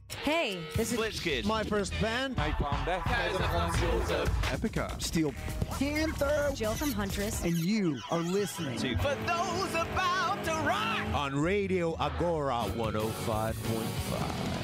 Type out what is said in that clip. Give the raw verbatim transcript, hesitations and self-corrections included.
Hey, this is Blitzkid. My first band. Napalm Death. Epica. Steel Panther. Jill from Huntress. And you are listening to For Those About to Rock on Radio Agora one oh five point five.